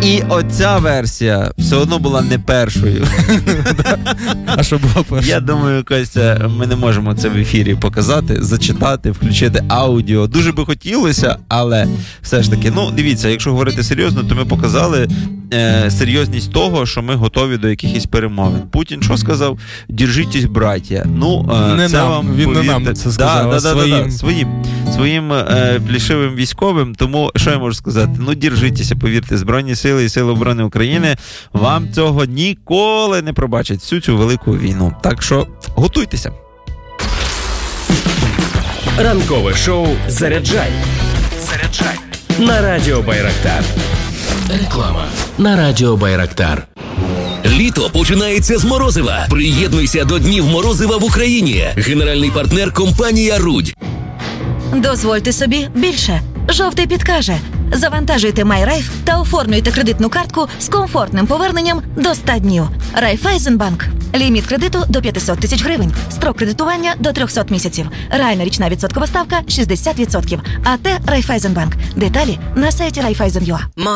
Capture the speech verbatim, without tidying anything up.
І оця версія все одно була не першою. А що було першою? Я думаю, Костя, ми не можемо це в ефірі показати, зачитати, включити аудіо. Дуже би хотілося, але все ж таки, ну, дивіться, якщо говорити серйозно, то ми показали е, серйозність того, що ми готові до якихось перемовин. Путін що сказав? Держитесь, браття. Ну, е, не це нам, вам, він повірте, не нам це сказав, да, а да, да, своїм. да, своїм, своїм е, плішивим військовим. Тому, що я можу сказати? Ну, держитеся, повірте, Збройні сили і Сили оборони України вам цього ніколи не пробачать, всю цю велику війну. Так що готуйтеся. Ранкове шоу «Заряджай». Заряджай. На радіо Байрактар. Реклама. На радіо Байрактар. Літо починається з морозива. Приєднуйся до Днів морозива в Україні. Генеральний партнер – компанія «Рудь». Дозвольте собі більше. Жовтий підкаже. Завантажуйте MyRaiff та оформлюйте кредитну картку з комфортним поверненням до ста днів. Райфайзенбанк. Ліміт кредиту до п'ятсот тисяч гривень. Строк кредитування до триста місяців. Реальна річна відсоткова ставка шістдесят відсотків. АТ Райфайзенбанк. Деталі на сайті Райфайзен.ua.